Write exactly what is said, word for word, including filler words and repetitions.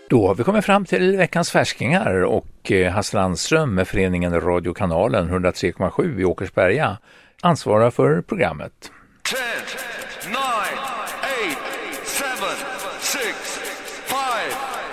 Då har vi kommit fram till veckans färskingar och Hasse Landström med föreningen Radiokanalen hundratre komma sju i Åkersberga ansvarar för programmet. ten, nine, eight, seven, six, five,